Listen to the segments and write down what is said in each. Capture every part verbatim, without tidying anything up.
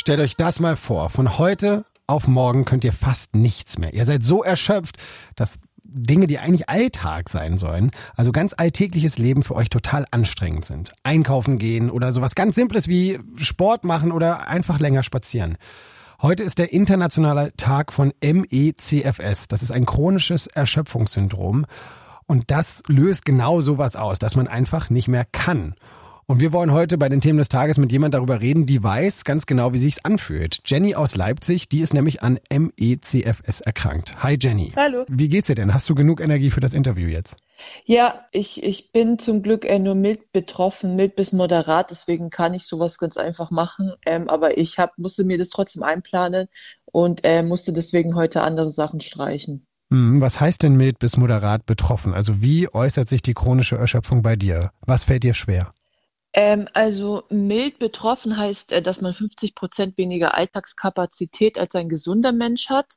Stellt euch das mal vor. Von heute auf morgen könnt ihr fast nichts mehr. Ihr seid so erschöpft, dass Dinge, die eigentlich Alltag sein sollen, also ganz alltägliches Leben für euch total anstrengend sind. Einkaufen gehen oder sowas ganz Simples wie Sport machen oder einfach länger spazieren. Heute ist der internationale Tag von M E C F S. Das ist ein chronisches Erschöpfungssyndrom. Und das löst genau sowas aus, dass man einfach nicht mehr kann. Und wir wollen heute bei den Themen des Tages mit jemand darüber reden, die weiß ganz genau, wie sich's anfühlt. Jenny aus Leipzig, die ist nämlich an M E C F S erkrankt. Hi Jenny. Hallo. Wie geht's dir denn? Hast du genug Energie für das Interview jetzt? Ja, ich, ich bin zum Glück äh, nur mild betroffen, mild bis moderat, deswegen kann ich sowas ganz einfach machen. Ähm, aber ich hab, musste mir das trotzdem einplanen und äh, musste deswegen heute andere Sachen streichen. Was heißt denn mild bis moderat betroffen? Also wie äußert sich die chronische Erschöpfung bei dir? Was fällt dir schwer? Ähm, also mild betroffen heißt, äh, dass man fünfzig Prozent weniger Alltagskapazität als ein gesunder Mensch hat.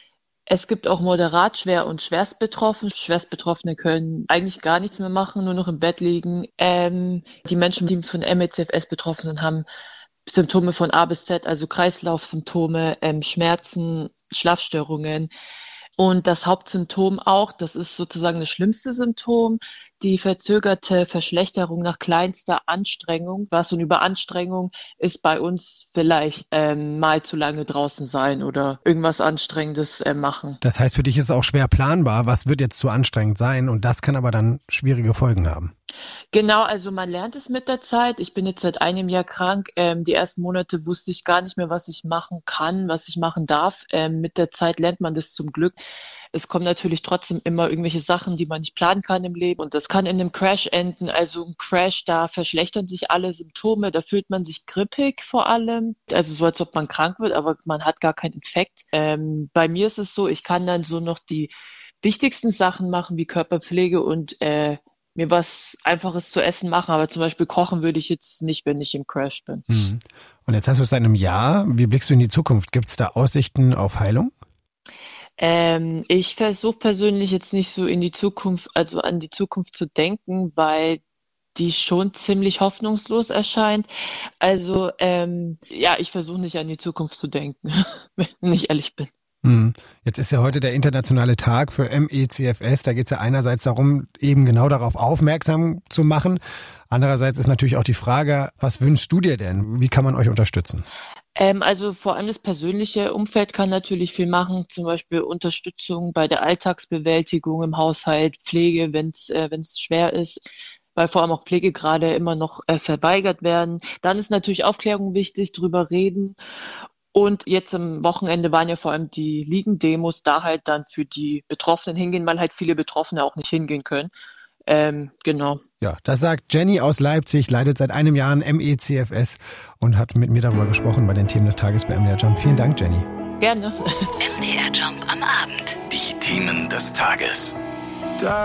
Es gibt auch moderat, schwer und schwerst betroffen. Schwerst Betroffene können eigentlich gar nichts mehr machen, nur noch im Bett liegen. Ähm, die Menschen, die von M E C F S betroffen sind, haben Symptome von A bis Z, also Kreislaufsymptome, ähm, Schmerzen, Schlafstörungen. Und das Hauptsymptom auch, das ist sozusagen das schlimmste Symptom, die verzögerte Verschlechterung nach kleinster Anstrengung. Was so eine Überanstrengung ist bei uns vielleicht ähm, mal zu lange draußen sein oder irgendwas Anstrengendes äh, machen. Das heißt, für dich ist es auch schwer planbar, was wird jetzt zu anstrengend sein und das kann aber dann schwierige Folgen haben. Genau, also man lernt es mit der Zeit. Ich bin jetzt seit einem Jahr krank. Ähm, die ersten Monate wusste ich gar nicht mehr, was ich machen kann, was ich machen darf. Ähm, mit der Zeit lernt man das zum Glück. Es kommen natürlich trotzdem immer irgendwelche Sachen, die man nicht planen kann im Leben. Und das kann in einem Crash enden. Also ein Crash, da verschlechtern sich alle Symptome. Da fühlt man sich grippig vor allem. Also so, als ob man krank wird, aber man hat gar keinen Infekt. Ähm, bei mir ist es so, ich kann dann so noch die wichtigsten Sachen machen, wie Körperpflege und äh, mir was Einfaches zu essen machen, aber zum Beispiel kochen würde ich jetzt nicht, wenn ich im Crash bin. Mhm. Und jetzt hast du es seit einem Jahr. Wie blickst du in die Zukunft? Gibt es da Aussichten auf Heilung? Ähm, ich versuche persönlich jetzt nicht so in die Zukunft, also an die Zukunft zu denken, weil die schon ziemlich hoffnungslos erscheint. Also ähm, ja, ich versuche nicht an die Zukunft zu denken, wenn ich ehrlich bin. Jetzt ist ja heute der internationale Tag für M E C F S. Da geht es ja einerseits darum, eben genau darauf aufmerksam zu machen. Andererseits ist natürlich auch die Frage, was wünschst du dir denn? Wie kann man euch unterstützen? Ähm, also vor allem das persönliche Umfeld kann natürlich viel machen, zum Beispiel Unterstützung bei der Alltagsbewältigung im Haushalt, Pflege, wenn es äh, wenn es schwer ist, weil vor allem auch Pflegegrade immer noch äh, verweigert werden. Dann ist natürlich Aufklärung wichtig, drüber reden. Und jetzt am Wochenende waren ja vor allem die Liegen-Demos, da halt dann für die Betroffenen hingehen, weil halt viele Betroffene auch nicht hingehen können. Ähm, genau. Ja, das sagt Jenny aus Leipzig, leidet seit einem Jahr an M E C F S und hat mit mir darüber gesprochen bei den Themen des Tages bei M D R Jump. Vielen Dank, Jenny. Gerne. M D R Jump am Abend. Die Themen des Tages.